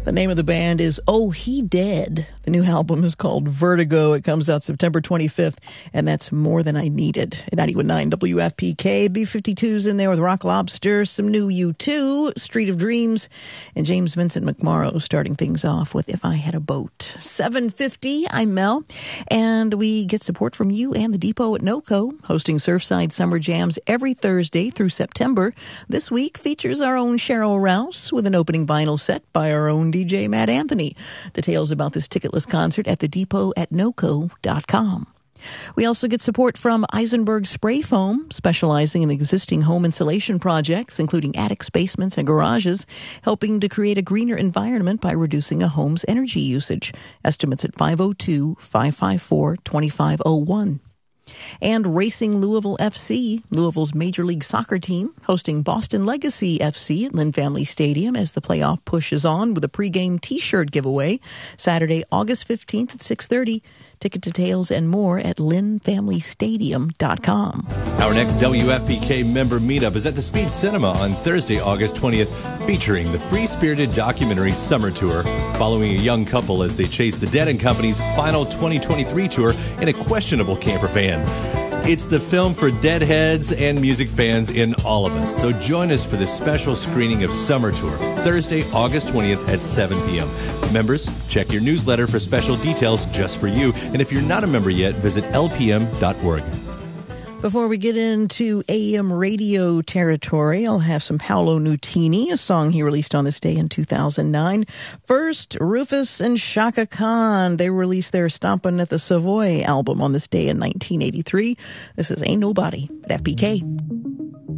The name of the band is Oh He Dead. The new album is called Vertigo. It comes out September 25th, and that's More Than I Needed. At 91.9 WFPK, B-52's in there with Rock Lobster, some new U2, Street of Dreams, and James Vincent McMorrow starting things off with If I Had a Boat. 7:50, I'm Mel, and we get support from you and the Depot at NOCO, hosting Surfside Summer Jams every Thursday through September. This week features our own Cheryl Rouse with an opening vinyl set by our own DJ Matt Anthony. Details about this ticketless concert at thedepot@noco.com. We also get support from Eisenberg Spray Foam, specializing in existing home insulation projects, including attics, basements, and garages, helping to create a greener environment by reducing a home's energy usage. Estimates at 502-554-2501. And Racing Louisville FC, Louisville's Major League Soccer team, hosting Boston Legacy FC at Lynn Family Stadium as the playoff pushes on with a pregame T-shirt giveaway Saturday, August 15th at 6:30. Ticket details and more at lynnfamilystadium.com. Our next WFPK member meetup is at the Speed Cinema on Thursday, August 20th, featuring the free-spirited documentary Summer Tour, following a young couple as they chase the Dead & Company's final 2023 tour in a questionable camper van. It's the film for deadheads and music fans in all of us. So join us for this special screening of Summer Tour, Thursday, August 20th at 7 p.m. Members, check your newsletter for special details just for you. And if you're not a member yet, visit lpm.org. Before we get into AM radio territory, I'll have some Paolo Nutini, a song he released on this day in 2009. First, Rufus and Shaka Khan. They released their Stompin' at the Savoy album on this day in 1983. This is Ain't Nobody at FPK.